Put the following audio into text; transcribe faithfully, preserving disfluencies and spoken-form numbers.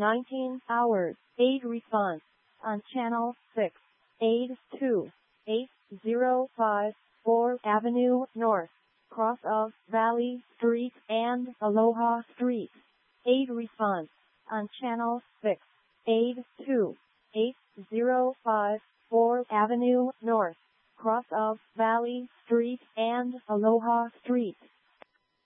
nineteen hours. Aid response on channel six. Aid two eight zero five four Avenue North, cross of Valley Street and Aloha Street. Aid response on channel six. Aid two eight zero five four Avenue North, cross of Valley Street and Aloha Street.